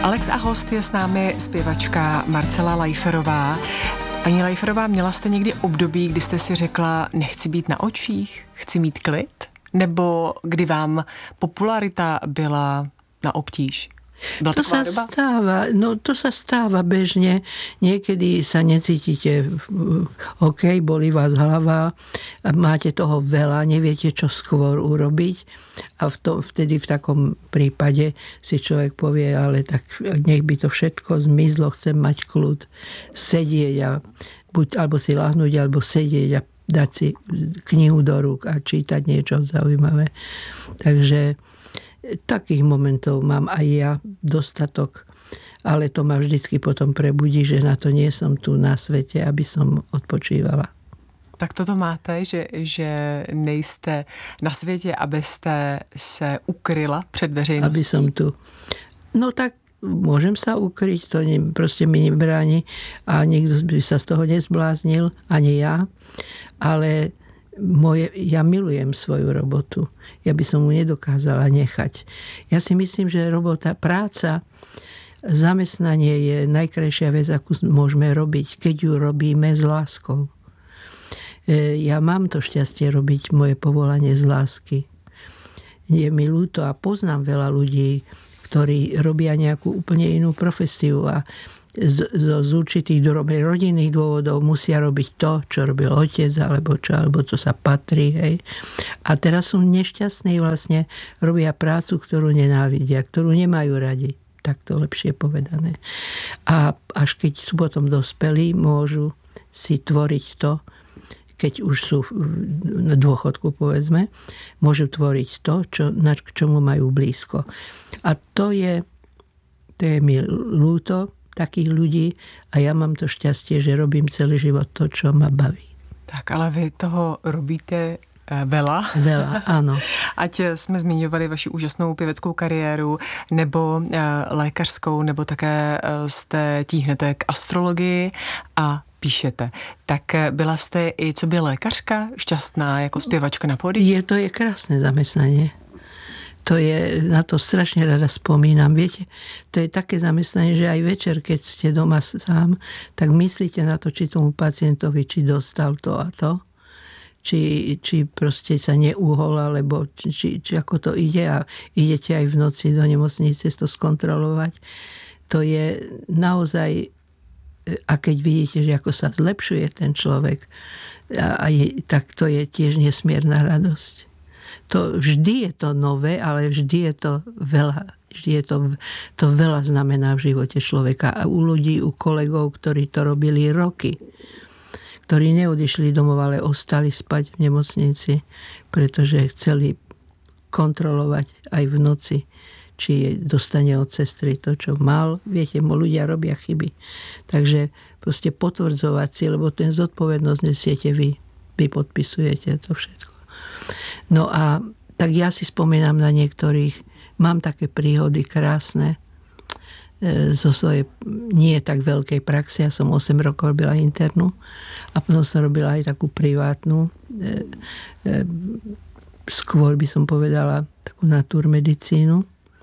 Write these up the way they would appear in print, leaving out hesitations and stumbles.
Alex a host je s námi zpěvačka Marcela Lajferová. Paní Lajferová, měla jste někdy období, kdy jste si řekla, nechci být na očích, chci mít klid? Nebo kdy vám popularita byla na obtíž? To sa stáva bežne. Niekedy sa necítite OK, bolí vás hlava, máte toho veľa, neviete, čo skôr urobiť. A vtedy v takom prípade si človek povie, ale tak nech by to všetko zmizlo, chcem mať kľud, sedieť a buď alebo si lahnúť, alebo sedieť a dať si knihu do rúk a čítať niečo zaujímavé. Takže takých momentov mám aj ja dostatok, ale to ma vždycky potom prebudí, že na to nie som tu na svete, aby som odpočívala. Tak toto máte, že nejste na světě, abyste se ukryla před veřejností? Aby som tu. No tak môžem sa ukryť, to proste mi nebráni a nikto by sa z toho nezbláznil, ani ja, ale ja milujem svoju robotu. Ja by som mu nedokázala nechať. Ja si myslím, že práca, zamestnanie je najkrajšia vec, akú môžeme robiť, keď ju robíme s láskou. Ja mám to šťastie robiť moje povolanie z lásky. Je mi ľúto a poznám veľa ľudí, ktorí robia nejakú úplne inú profesiu a z určitých rodinných dôvodov musia robiť to, čo robil otec, alebo čo sa patrí. Hej. A teraz sú nešťastní, vlastne robia prácu, ktorú nenávidia, ktorú nemajú radi. Tak to lepšie povedané. A až keď sú potom dospelí, môžu si tvoriť to, keď už sú na dôchodku, povedzme, môžu tvoriť to, k čomu majú blízko. A to je mi ľúto, takých ľudí a ja mám to šťastie, že robím celý život to, čo ma baví. Tak, ale vy toho robíte veľa. Veľa, áno. Ať jsme zmiňovali vaši úžasnou pěveckou kariéru, nebo lékařskou, nebo také jste tíhnete k astrologii a píšete. Tak byla jste i co by lékařka šťastná jako zpěvačka na pódiu? To je krásne zamestnanie. Na to strašne rada spomínam. Viete, to je také zamestnanie, že aj večer, keď ste doma sám, tak myslíte na to, či tomu pacientovi, či dostal to a to, či proste sa neuhol, alebo či ako to ide a idete aj v noci do nemocnice to skontrolovať. To je naozaj, a keď vidíte, že ako sa zlepšuje ten človek, tak to je tiež nesmierna radosť. Vždy je to nové, ale vždy je to veľa. Vždy je to veľa znamená v živote človeka. A u ľudí, u kolegov, ktorí to robili roky, ktorí neodišli domov, ale ostali spať v nemocnici, pretože chceli kontrolovať aj v noci, či dostane od sestry to, čo mal. Viete, ľudia robia chyby. Takže proste potvrdzovať si, lebo ten zodpovednosť nesiete vy. Vy podpisujete to všetko. No a tak ja si spomínam na niektorých, mám také príhody krásne zo svojej nie tak veľkej praxe. Ja som 8 rokov robila internú a potom som robila aj takú privátnu, skôr by som povedala takú naturmedicínu.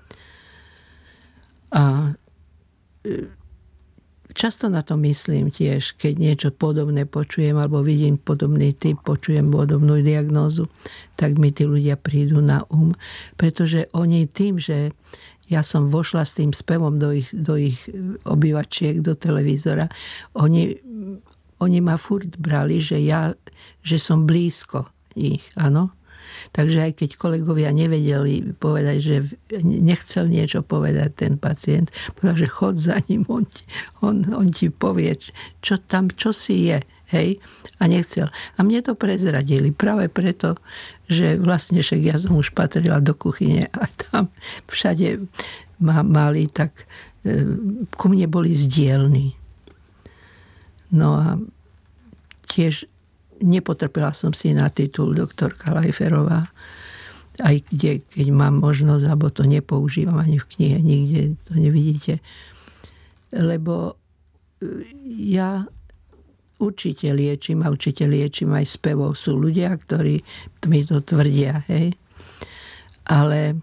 A často na to myslím tiež, keď niečo podobné počujem alebo vidím podobný typ, počujem podobnú diagnózu, tak mi tí ľudia prídu na pretože oni tým, že ja som vošla s tým spevom do ich obývačiek, do televízora, oni ma furt brali, že som blízko ich, áno. Takže aj keď kolegovia nevedeli povedať, že nechcel niečo povedať ten pacient, povedal, že chod za ním, on ti povie, čo si je, hej, a nechcel. A mne to prezradili práve preto, že vlastne však ja som už patrila do kuchyne a tam všade ma mali, tak ku mne boli zdielni. No a tiež nepotrpela som si na titul doktorka Lajferová, aj keď mám možnosť, alebo to nepoužívam ani v knihe, nikde to nevidíte. Lebo ja určite liečím a určite liečím aj spevov. Sú ľudia, ktorí mi to tvrdia, hej. Ale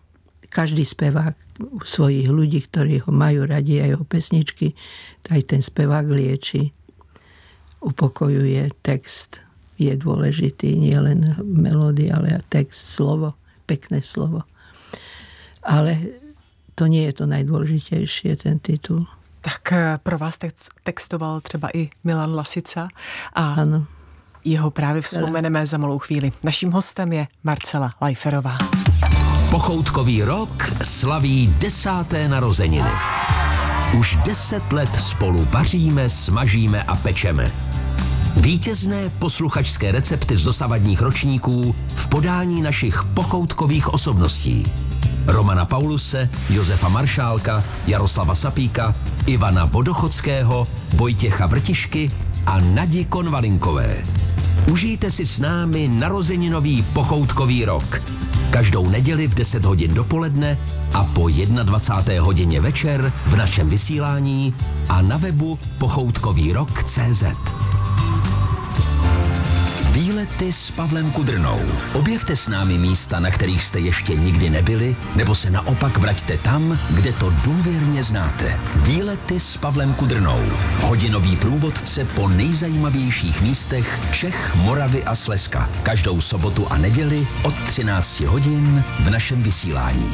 každý spevák svojich ľudí, ktorí ho majú radi a jeho pesničky, aj ten spevák lieči, upokojuje, text je dôležitý, nie len melódia, ale aj text, slovo, pekné slovo. Ale to nie je to najdôležitejšie, ten titul. Tak pro vás textoval třeba i Milan Lasica a ano. Jeho právě vzpomeneme za malou chvíli. Naším hostem je Marcela Lajferová. Pochoutkový rok slaví 10. narozeniny. Už 10 let spolu vaříme, smažíme a pečeme. Vítězné posluchačské recepty z dosavadních ročníků v podání našich pochoutkových osobností. Romana Pauluse, Josefa Maršálka, Jaroslava Sapíka, Ivana Vodochodského, Vojtěcha Vrtišky a Nadi Konvalinkové. Užijte si s námi narozeninový pochoutkový rok. Každou neděli v 10 hodin dopoledne a po 21. hodině večer v našem vysílání a na webu pochoutkovýrok.cz. Výlety s Pavlem Kudrnou. Objevte s námi místa, na kterých jste ještě nikdy nebyli, nebo se naopak vraťte tam, kde to důvěrně znáte. Výlety s Pavlem Kudrnou. Hodinový průvodce po nejzajímavějších místech Čech, Moravy a Slezska. Každou sobotu a neděli od 13 hodin v našem vysílání.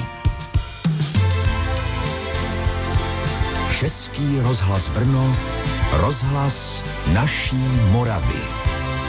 Český rozhlas Brno, rozhlas naší Moravy.